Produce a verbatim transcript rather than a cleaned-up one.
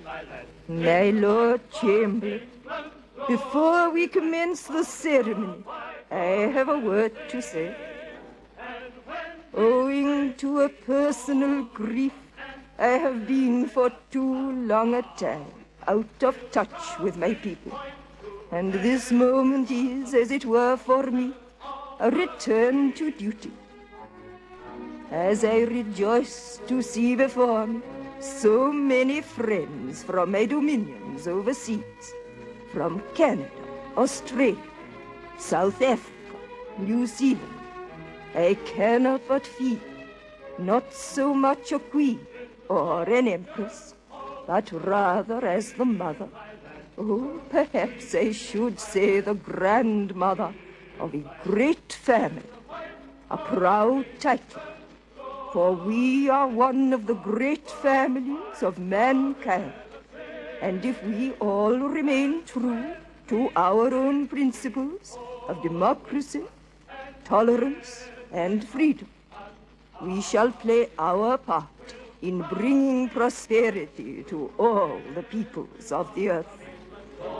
My Lord Chamberlain, before we commence the ceremony, I have a word to say. Owing to a personal grief, I have been for too long a time out of touch with my people. And this moment is, as it were for me, a return to duty. As I rejoice to see before me so many friends from my dominions overseas, from Canada, Australia, South Africa, New Zealand, I cannot but feel not so much a queen or an empress, but rather as the mother, oh, perhaps I should say the grandmother of a great family, a proud title, for we are one of the great families of mankind. And if we all remain true to our own principles of democracy, tolerance, and freedom, we shall play our part in bringing prosperity to all the peoples of the earth.